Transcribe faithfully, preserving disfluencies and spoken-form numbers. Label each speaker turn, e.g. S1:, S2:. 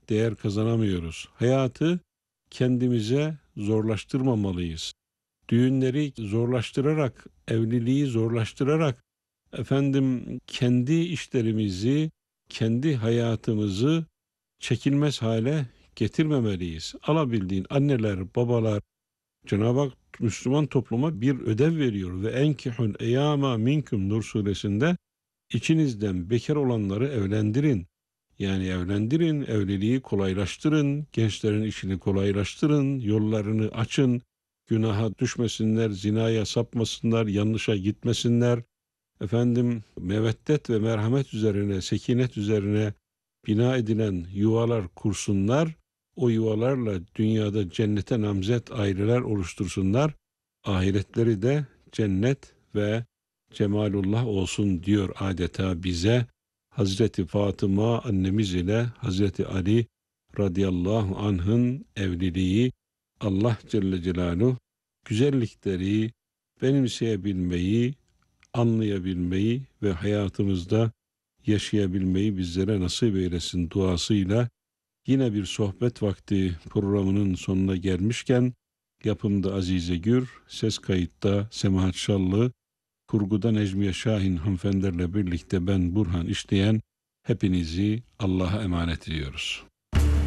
S1: değer kazanamıyoruz. Hayatı kendimize zorlaştırmamalıyız. Düğünleri zorlaştırarak, evliliği zorlaştırarak, efendim kendi işlerimizi, kendi hayatımızı çekilmez hale getirmemeliyiz. Alabildiğin anneler, babalar, Cenab-ı Hak Müslüman topluma bir ödev veriyor ve enkihul eyama minkum Nur suresinde içinizden bekar olanları evlendirin. Yani evlendirin, evliliği kolaylaştırın, gençlerin işini kolaylaştırın, yollarını açın, günaha düşmesinler, zinaya sapmasınlar, yanlışa gitmesinler. Efendim meveddet ve merhamet üzerine, sekinet üzerine bina edilen yuvalar kursunlar. O yuvalarla dünyada cennete namzet aileler oluştursunlar. Ahiretleri de cennet ve cemalullah olsun diyor adeta bize. Hazreti Fatıma annemiz ile Hazreti Ali radıyallahu anh'ın evliliği, Allah Celle Celaluhu güzellikleri benimseyebilmeyi, anlayabilmeyi ve hayatımızda yaşayabilmeyi bizlere nasip eylesin duasıyla. Yine bir sohbet vakti programının sonuna gelmişken, yapımda Azize Gür, ses kayıtta Semahat Şallı, kurguda Necmiye Şahin hanımefendilerle birlikte ben Burhan İşleyen, hepinizi Allah'a emanet ediyoruz.